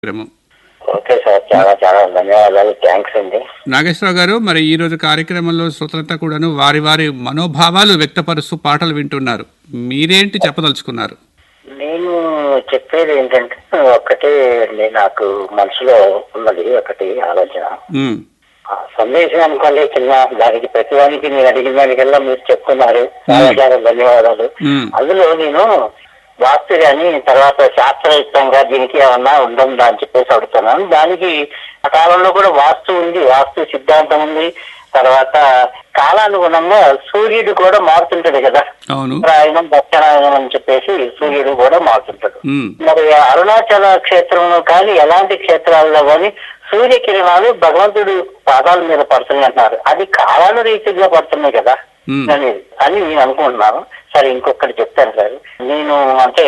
కార్యక్రమం. Okay sir, చాలా చాలా ధన్యవాదాలు, థ్యాంక్స్ అండి. నాగేశ్వరరావు గారు, మరి ఈ రోజు కార్యక్రమంలో శ్రోతలంతా కూడాను వారి వారి మనోభావాలు వ్యక్తపరుస్తూ పాటలు వింటున్నారు. మీరేంటి చెప్పదలుచుకున్నారు? నేను చెప్పేది ఏంటంటే ఒక్కటే అండి, నాకు మనసులో ఉన్నది ఒకటి ఆలోచన. సందేశం అనుకోండి చిన్న, దానికి ప్రతిదానికి నేను అడిగిన దానికల్లా మీరు చెప్తున్నారు, చాలా చాలా ధన్యవాదాలు. అందులో నేను వాస్తు గాని తర్వాత శాస్త్రయుక్తంగా దీనికి ఏమన్నా ఉంటుందా అని చెప్పేసి అడుగుతున్నాను. దానికి ఆ కాలంలో కూడా వాస్తు ఉంది, వాస్తు సిద్ధాంతం ఉంది. తర్వాత కాలానుగుణంగా సూర్యుడు కూడా మారుతుంటాడు కదా, ఉత్తరాయణం దక్షిణాయనం అని చెప్పేసి సూర్యుడు కూడా మారుతుంటాడు. మరి అరుణాచల క్షేత్రంలో కానీ ఎలాంటి క్షేత్రాల్లో కానీ సూర్యకిరణాలు భగవంతుడు పాదాల మీద పడుతున్నాయి అంటున్నారు. అది కాలానురీతిగా పడుతున్నాయి కదా అని నేను అనుకుంటున్నాను. సరే, ఇంకొకటి చెప్తాను సార్. నేను అంటే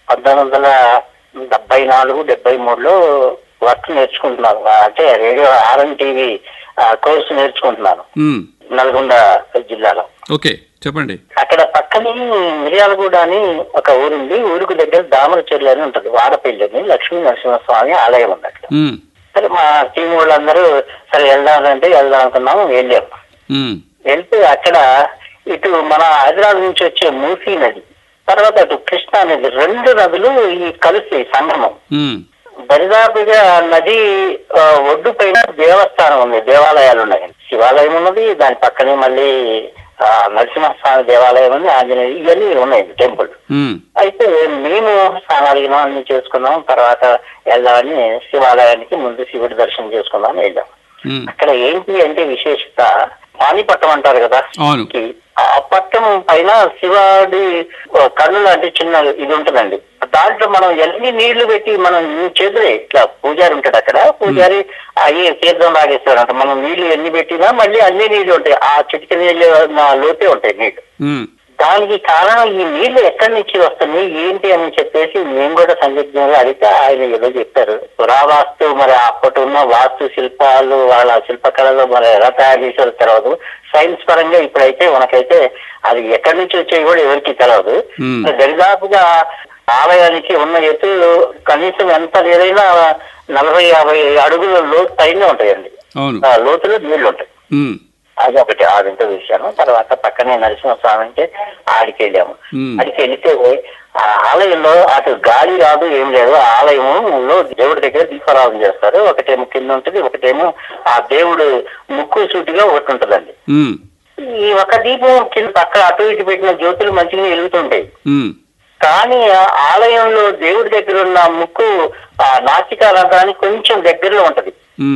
1974-73లో వర్క్ నేర్చుకుంటున్నాను, అంటే రేడియో RNTV కోర్సు నేర్చుకుంటున్నాను నల్గొండ జిల్లాలో. ఓకే, చెప్పండి. అక్కడ పక్కనే మిర్యాలగూడ అని ఒక ఊరుంది, ఊరికి దగ్గర దామరచెర్ల అని ఉంటది, వాడపల్లి అని లక్ష్మీ నరసింహస్వామి ఆలయం ఉంది అక్కడ. సరే, మా టీం వాళ్ళందరూ సరే వెళ్దామంటే వెళ్దాం అనుకున్నాము, వెళ్ళాము. వెళ్తే అక్కడ ఇటు మన హైదరాబాద్ నుంచి వచ్చే మూసీ నది, తర్వాత అటు కృష్ణా నది, రెండు నదులు ఈ కలిసి సంగమం. దరిదాపుగా నది ఒడ్డు పైన దేవస్థానం ఉంది, దేవాలయాలు ఉన్నాయి. శివాలయం ఉన్నది, దాని పక్కనే మళ్ళీ నరసింహస్వామి దేవాలయం ఉంది, ఆంజనేయ, ఇవన్నీ ఉన్నాయి టెంపుల్. అయితే మేము స్నానాలు అన్ని చేసుకున్నాం, తర్వాత వెళ్దామని శివాలయానికి ముందు శివుడి దర్శనం చేసుకుందాం వెళ్ళాం. అక్కడ ఏంటి అంటే విశేషత, పాణిపట్టం అంటారు కదా, ఆ పట్టం పైన శివుడి కన్ను లాంటి చిన్న ఇది ఉంటుందండి. దాంట్లో మనం ఎన్ని నీళ్లు పెట్టి మనం చేతులే ఇట్లా పూజారి ఉంటాడు అక్కడ, పూజారి అయ్యి తీర్థం లాగేస్తాడంట. మనం నీళ్లు ఎన్ని పెట్టినా మళ్ళీ అన్ని నీళ్లు ఉంటాయి, ఆ చిటిక నీళ్ళు లోపే ఉంటాయి నీళ్లు. దానికి కారణం ఈ నీళ్లు ఎక్కడి నుంచి వస్తున్నాయి ఏంటి అని చెప్పేసి మేము కూడా సందిగ్ధంగా అడిగితే ఆయన ఏదో చెప్పారు. పురావాస్తు మరి అప్పటి ఉన్న వాస్తు శిల్పాలు వాళ్ళ శిల్పకళలో మరి ఎలా తయారు చేసారో తెలియదు, సైన్స్ పరంగా ఇప్పుడైతే మనకైతే అది ఎక్కడి నుంచి వచ్చాయి కూడా ఎవరికి తెలియదు. దరిదాపుగా ఆలయానికి ఉన్న ఎత్తులు కనీసం ఎంత లేదైనా 40-50 అడుగుల లోతు పైన ఉంటాయండి, లోతులో నీళ్లు ఉంటాయి. అది ఒకటి ఆడింత విషయం. తర్వాత పక్కనే నరసింహస్వామి అంటే ఆడికి వెళ్ళాము. ఆడికి వెళితే ఆ ఆలయంలో అటు గాలి రాదు, ఏం లేదు. ఆలయంలో దేవుడి దగ్గర దీపారాధన చేస్తారు, ఒకటేమో కింద ఉంటుంది, ఒకటేమో ఆ దేవుడు ముక్కు సూటిగా ఒకటి ఉంటుందండి. ఈ ఒక దీపం కింద పక్క అటు ఇటు పెట్టిన జ్యోతులు మంచిగా వెలుగుతుంటాయి, కానీ ఆలయంలో దేవుడి దగ్గర ఉన్న ముక్కు ఆ నాసికాలంతానికి కొంచెం దగ్గరలో ఉంటది,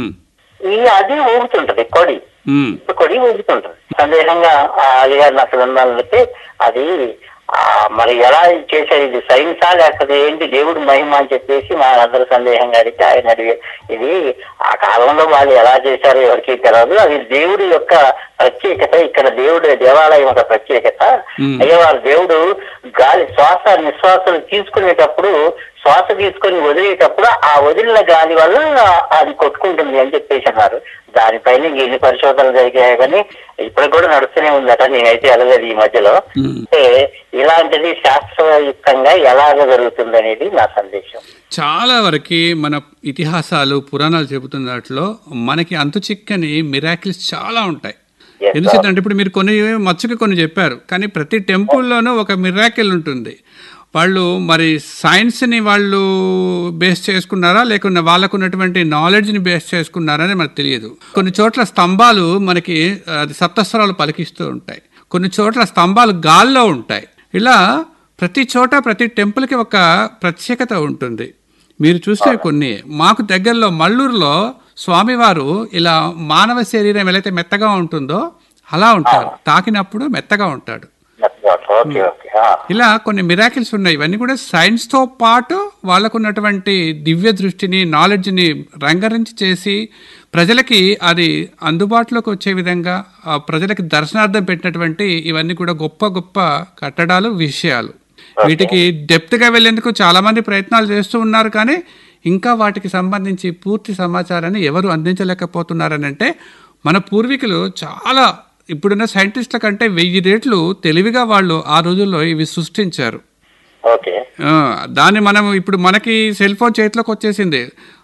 అది ఊగుతుంటది, కొడి ఊగుతుంటది. సందేహంగా ఆ అలిగారిని అక్కడ ఉండాలంటే అది మరి ఎలా చేశారు, ఇది సైన్సా లేకపోతే ఏంటి దేవుడు మహిమ అని చెప్పేసి మా అందరూ సందేహంగా అడిగితే ఆయన ఇది ఆ కాలంలో వాళ్ళు ఎలా చేశారో ఎవరికి తెలియదు, అది దేవుడి యొక్క ప్రత్యేకత, ఇక్కడ దేవుడు దేవాలయం ఒక ప్రత్యేకత. అయ్యవారు దేవుడు గాలి శ్వాస నిశ్వాసాలు తీసుకునేటప్పుడు, శ్వాస తీసుకొని వదిలేటప్పుడు ఆ వదిలిన గాలి వల్ల అది కొట్టుకుంటుంది అని చెప్పేసి అన్నారు. దానిపైన ఎన్ని పరిశోధనలు జరిగాయి కానీ ఇప్పుడు కూడా నడుస్తూనే ఉందట, నేనైతే వెళ్ళలేదు ఈ మధ్యలో. అంటే ఇలాంటిది శాస్త్రయుక్తంగా ఎలాగ జరుగుతుంది అనేది నా సందేశం. చాలా వరకు మన ఇతిహాసాలు పురాణాలు చెబుతున్న దాంట్లో మనకి అంతు చిక్కని మిరాకిల్స్ చాలా ఉంటాయి. ఎందుకంటే ఇప్పుడు మీరు మచ్చుకి కొన్ని చెప్పారు, కానీ ప్రతి టెంపుల్లోనూ ఒక మిరాకిల్ ఉంటుంది. వాళ్ళు మరి సైన్స్ని వాళ్ళు బేస్ చేసుకున్నారా లేకుండా వాళ్ళకు ఉన్నటువంటి నాలెడ్జ్ని బేస్ చేసుకున్నారా అని మనకు తెలియదు. కొన్ని చోట్ల స్తంభాలు మనకి సప్తస్వరాలు పలికిస్తూ ఉంటాయి, కొన్ని చోట్ల స్తంభాలు గాల్లో ఉంటాయి. ఇలా ప్రతి చోట ప్రతి టెంపుల్కి ఒక ప్రత్యేకత ఉంటుంది. మీరు చూస్తే కొన్ని మాకు దగ్గరలో మల్లూరులో స్వామివారు ఇలా మానవ శరీరం ఎలా అయితే మెత్తగా ఉంటుందో అలా ఉంటారు, తాకినప్పుడు మెత్తగా ఉంటాడు. ఇలా కొన్ని మిరాకిల్స్ ఉన్నాయి. ఇవన్నీ కూడా సైన్స్ తో పాటు వాళ్ళకు ఉన్నటువంటి దివ్య దృష్టిని, నాలెడ్జ్ని రంగరించి చేసి ప్రజలకి అది అందుబాటులోకి వచ్చే విధంగా ప్రజలకి దర్శనార్థం పెట్టినటువంటి ఇవన్నీ కూడా గొప్ప గొప్ప కట్టడాలు, విషయాలు. వీటికి డెప్త్గా వెళ్లేందుకు చాలా మంది ప్రయత్నాలు చేస్తూ ఉన్నారు, కానీ ఇంకా వాటికి సంబంధించి పూర్తి సమాచారాన్ని ఎవరు అందించలేకపోతున్నారని అంటే మన పూర్వీకులు చాలా ఇప్పుడున్న సైంటిస్టుల కంటే 1000 రెట్లు తెలివిగా వాళ్ళు ఆ రోజుల్లో ఇవి సృష్టించారు. దాన్ని మనం ఇప్పుడు మనకి సెల్ ఫోన్ చేతిలోకి వచ్చేసింది.